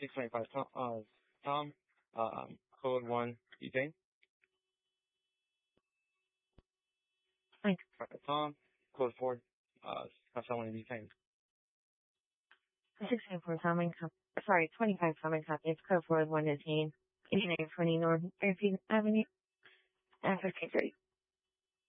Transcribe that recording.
625 Tom, code 1, butane. Thank Tom, code 4, someone butane. 694 Tom, sorry, 25 Tom and Cup, it's code 4 1 is 8920 North Airfield Avenue, Africa 30.